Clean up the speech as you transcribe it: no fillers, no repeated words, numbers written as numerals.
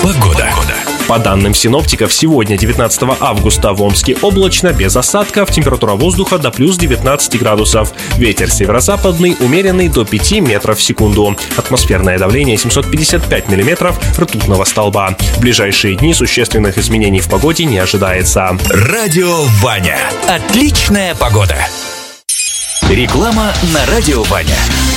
Погода. По данным синоптиков, сегодня, 19 августа, в Омске облачно, без осадков, температура воздуха до плюс 19 градусов. Ветер северо-западный, умеренный до 5 метров в секунду. Атмосферное давление 755 миллиметров ртутного столба. В ближайшие дни существенных изменений в погоде не ожидается. Радио Ваня. Отличная погода. Реклама на Радио Ваня.